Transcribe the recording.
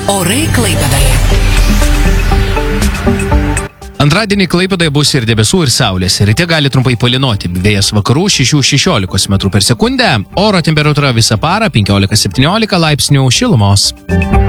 Orai Klaipėdoje. Antradienį Klaipėdoje bus ir debesų, ir saulės. Ryte gali trumpai palynoti. Vėjas vakarų 6-16 metrų per sekundę. Oro temperatūra visą parą 15-17 laipsnių šilumos.